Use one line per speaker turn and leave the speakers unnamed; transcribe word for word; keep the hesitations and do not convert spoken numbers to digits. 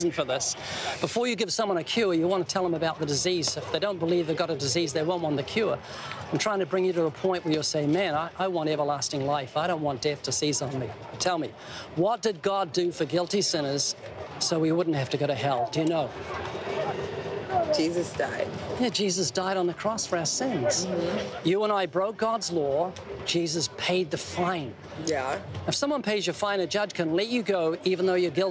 for this. Before you give someone a cure, you want to tell them about the disease. If they don't believe they've got a disease, they won't want the cure. I'm trying to bring you to a point where you'll say, man, I, I want everlasting life. I don't want death to seize on me. Tell me, what did God do for guilty sinners so we wouldn't have to go to hell? Do you know?
Jesus died.
Yeah, Jesus died on the cross for our sins.
Mm-hmm.
You and I broke God's law. Jesus paid the fine.
Yeah.
If someone pays your fine, a judge can let you go even though you're guilty.